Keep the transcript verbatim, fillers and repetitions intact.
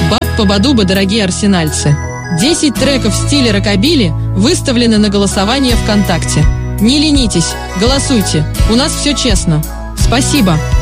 Бап-побадуба, дорогие арсенальцы. десять треков в стиле рокобили выставлены на голосование ВКонтакте. Не ленитесь, голосуйте, у нас все честно. Спасибо.